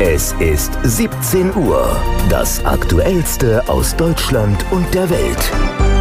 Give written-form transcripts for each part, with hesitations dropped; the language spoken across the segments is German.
Es ist 17 Uhr. Das Aktuellste aus Deutschland und der Welt.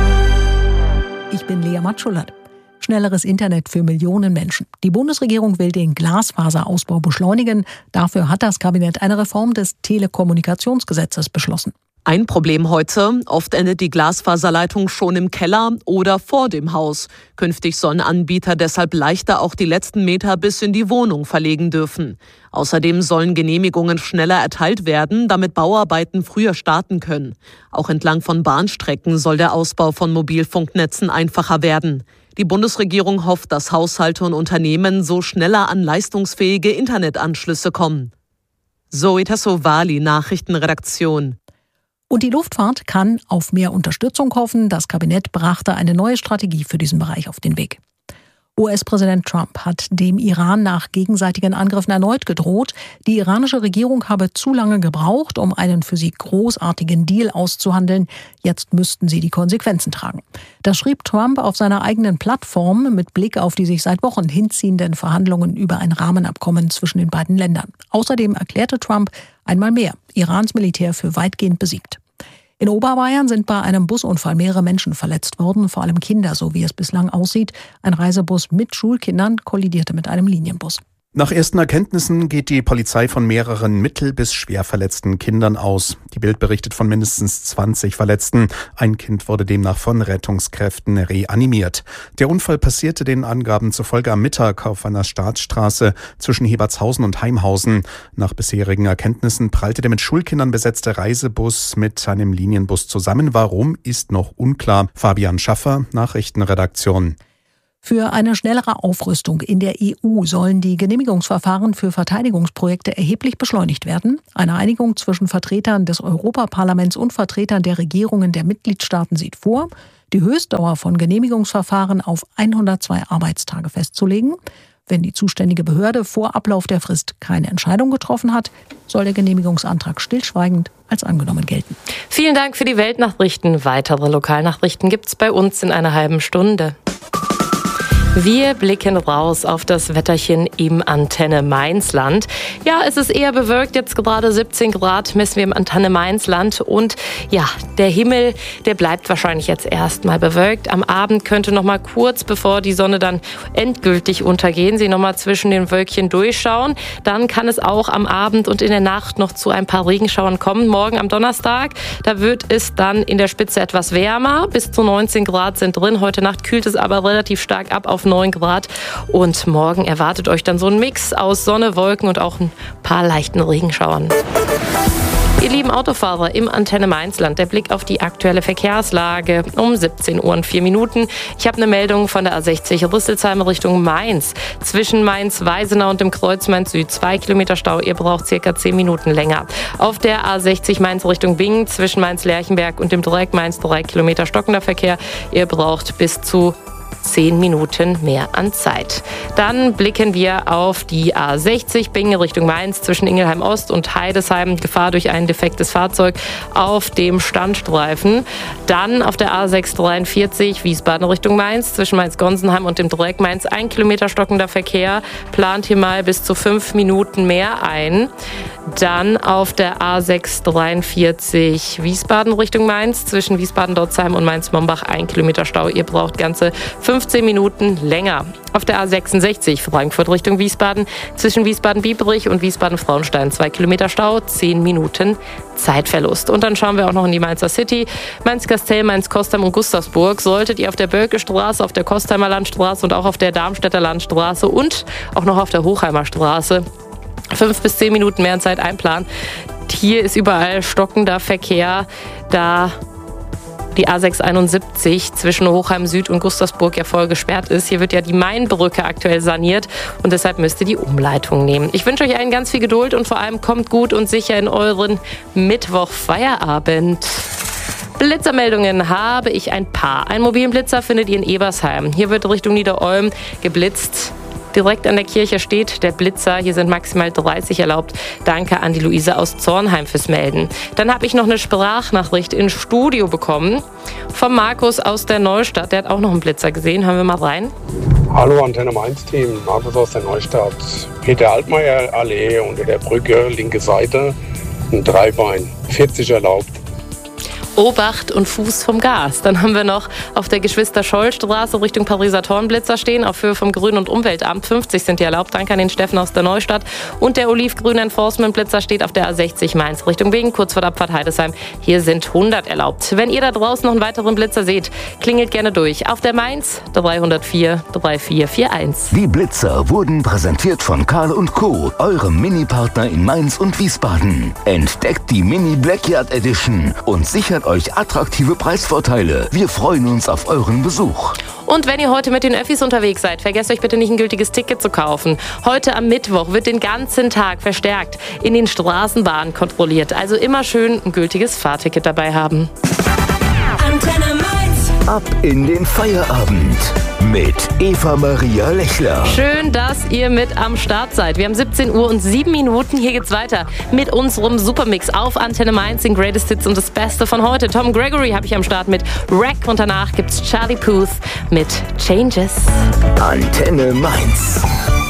Ich bin Lea Matschulat. Schnelleres Internet für Millionen Menschen. Die Bundesregierung will den Glasfaserausbau beschleunigen. Dafür hat das Kabinett eine Reform des Telekommunikationsgesetzes beschlossen. Ein Problem heute: Oft endet die Glasfaserleitung schon im Keller oder vor dem Haus. Künftig sollen Anbieter deshalb leichter auch die letzten Meter bis in die Wohnung verlegen dürfen. Außerdem sollen Genehmigungen schneller erteilt werden, damit Bauarbeiten früher starten können. Auch entlang von Bahnstrecken soll der Ausbau von Mobilfunknetzen einfacher werden. Die Bundesregierung hofft, dass Haushalte und Unternehmen so schneller an leistungsfähige Internetanschlüsse kommen. Zoe Tassovali, Nachrichtenredaktion. Und die Luftfahrt kann auf mehr Unterstützung hoffen. Das Kabinett brachte eine neue Strategie für diesen Bereich auf den Weg. US-Präsident Trump hat dem Iran nach gegenseitigen Angriffen erneut gedroht. Die iranische Regierung habe zu lange gebraucht, um einen für sie großartigen Deal auszuhandeln. Jetzt müssten sie die Konsequenzen tragen. Das schrieb Trump auf seiner eigenen Plattform mit Blick auf die sich seit Wochen hinziehenden Verhandlungen über ein Rahmenabkommen zwischen den beiden Ländern. Außerdem erklärte Trump einmal mehr Irans Militär für weitgehend besiegt. In Oberbayern sind bei einem Busunfall mehrere Menschen verletzt worden, vor allem Kinder, so wie es bislang aussieht. Ein Reisebus mit Schulkindern kollidierte mit einem Linienbus. Nach ersten Erkenntnissen geht die Polizei von mehreren mittel- bis schwer verletzten Kindern aus. Die Bild berichtet von mindestens 20 Verletzten. Ein Kind wurde demnach von Rettungskräften reanimiert. Der Unfall passierte den Angaben zufolge am Mittag auf einer Staatsstraße zwischen Hebertshausen und Heimhausen. Nach bisherigen Erkenntnissen prallte der mit Schulkindern besetzte Reisebus mit einem Linienbus zusammen. Warum, ist noch unklar. Fabian Schaffer, Nachrichtenredaktion. Für eine schnellere Aufrüstung in der EU sollen die Genehmigungsverfahren für Verteidigungsprojekte erheblich beschleunigt werden. Eine Einigung zwischen Vertretern des Europaparlaments und Vertretern der Regierungen der Mitgliedstaaten sieht vor, die Höchstdauer von Genehmigungsverfahren auf 102 Arbeitstage festzulegen. Wenn die zuständige Behörde vor Ablauf der Frist keine Entscheidung getroffen hat, soll der Genehmigungsantrag stillschweigend als angenommen gelten. Vielen Dank für die Weltnachrichten. Weitere Lokalnachrichten gibt's bei uns in einer halben Stunde. Wir blicken raus auf das Wetterchen im Antenne Mainzland. Ja, es ist eher bewölkt, jetzt gerade 17 Grad messen wir im Antenne Mainzland. Und ja, der Himmel, der bleibt wahrscheinlich jetzt erstmal bewölkt. Am Abend könnte noch mal kurz, bevor die Sonne dann endgültig untergehen, Sie noch mal zwischen den Wölkchen durchschauen. Dann kann es auch am Abend und in der Nacht noch zu ein paar Regenschauern kommen. Morgen am Donnerstag, da wird es dann in der Spitze etwas wärmer. Bis zu 19 Grad sind drin. Heute Nacht kühlt es aber relativ stark ab auf 9 Grad. Und morgen erwartet euch dann so ein Mix aus Sonne, Wolken und auch ein paar leichten Regenschauern. Ihr lieben Autofahrer im Antenne Mainzland, der Blick auf die aktuelle Verkehrslage um 17 Uhr und 4 Minuten. Ich habe eine Meldung von der A60 Rüsselsheim Richtung Mainz. Zwischen Mainz-Weisenau und dem Kreuz Mainz Süd 2 Kilometer Stau. Ihr braucht circa 10 Minuten länger. Auf der A60 Mainz Richtung Bingen zwischen Mainz-Lerchenberg und dem Dreieck Mainz 3 Kilometer stockender Verkehr. Ihr braucht bis zu 10 Minuten mehr an Zeit. Dann blicken wir auf die A60 Bingen Richtung Mainz zwischen Ingelheim Ost und Heidesheim. Gefahr durch ein defektes Fahrzeug auf dem Standstreifen. Dann auf der A643 Wiesbaden Richtung Mainz zwischen Mainz-Gonsenheim und dem Dreieck Mainz 1 Kilometer stockender Verkehr. Plant hier mal bis zu 5 Minuten mehr ein. Dann auf der A643 Wiesbaden Richtung Mainz zwischen Wiesbaden-Dotzheim und Mainz-Mombach 1 Kilometer Stau. Ihr braucht ganze 15 Minuten länger. Auf der A66 Frankfurt Richtung Wiesbaden zwischen Wiesbaden-Biebrich und Wiesbaden-Frauenstein 2 Kilometer Stau, 10 Minuten Zeitverlust. Und dann schauen wir auch noch in die Mainzer City. Mainz-Kastel, Mainz-Kostheim und Gustavsburg. Solltet ihr auf der Bölke-Straße, auf der Kostheimer Landstraße und auch auf der Darmstädter Landstraße und auch noch auf der Hochheimer Straße 5 bis 10 Minuten mehr Zeit einplanen. Hier ist überall stockender Verkehr, da die A671 zwischen Hochheim Süd und Gustavsburg ja voll gesperrt ist. Hier wird ja die Mainbrücke aktuell saniert und deshalb müsst ihr die Umleitung nehmen. Ich wünsche euch allen ganz viel Geduld und vor allem kommt gut und sicher in euren Mittwoch-Feierabend. Blitzermeldungen habe ich ein paar. Einen mobilen Blitzer findet ihr in Ebersheim. Hier wird Richtung Niederolm geblitzt. Direkt an der Kirche steht der Blitzer. Hier sind maximal 30 erlaubt. Danke an die Luise aus Zornheim fürs Melden. Dann habe ich noch eine Sprachnachricht ins Studio bekommen vom Markus aus der Neustadt. Der hat auch noch einen Blitzer gesehen. Hören wir mal rein. Hallo Antenne Mainz Team, Markus aus der Neustadt. Peter Altmaier Allee unter der Brücke, linke Seite, ein Dreibein, 40 erlaubt. Obacht und Fuß vom Gas. Dann haben wir noch auf der Geschwister-Scholl-Straße Richtung Pariser Tornblitzer stehen. Auf Höhe vom Grün- und Umweltamt 50 sind die erlaubt. Danke an den Steffen aus der Neustadt. Und der olivgrüne Enforcement-Blitzer steht auf der A60 Mainz Richtung Wegen, kurz vor der Abfahrt Heidesheim. Hier sind 100 erlaubt. Wenn ihr da draußen noch einen weiteren Blitzer seht, klingelt gerne durch. Auf der Mainz 304 3441. Die Blitzer wurden präsentiert von Karl & Co., eurem Mini-Partner in Mainz und Wiesbaden. Entdeckt die Mini Blackyard Edition und sichert euch attraktive Preisvorteile. Wir freuen uns auf euren Besuch. Und wenn ihr heute mit den Öffis unterwegs seid, vergesst euch bitte nicht, ein gültiges Ticket zu kaufen. Heute am Mittwoch wird den ganzen Tag verstärkt in den Straßenbahnen kontrolliert. Also immer schön ein gültiges Fahrticket dabei haben. Antenne Mainz. Ab in den Feierabend mit Eva Maria Lechler. Schön, dass ihr mit am Start seid. Wir haben 17 Uhr und 7 Minuten. Hier geht's weiter mit unserem Supermix auf Antenne Mainz, den Greatest Hits und das Beste von heute. Tom Gregory habe ich am Start mit Wreck und danach gibt's Charlie Puth mit Changes. Antenne Mainz.